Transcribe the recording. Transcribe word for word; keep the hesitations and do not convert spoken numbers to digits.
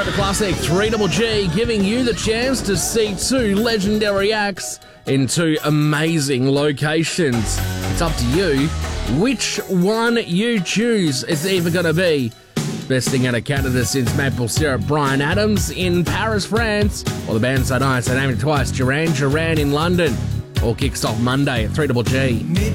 The classic three G G giving you the chance to see two legendary acts in two amazing locations. It's up to you which one you choose. It's either going to be best thing out of Canada since maple syrup, Bryan Adams in Paris, France, or the band so nice I named it twice, Duran Duran in London. All kicks off Monday at three G G.